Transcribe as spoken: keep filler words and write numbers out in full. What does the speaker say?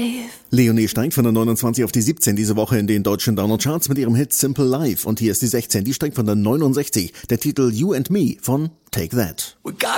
life. Leonie steigt von der neunundzwanzig auf die siebzehn diese Woche in den deutschen Download-Charts mit ihrem Hit Simple Life. Und hier ist die sechzehn, die steigt von der neunundsechzig. Der Titel You and Me von Take That. We got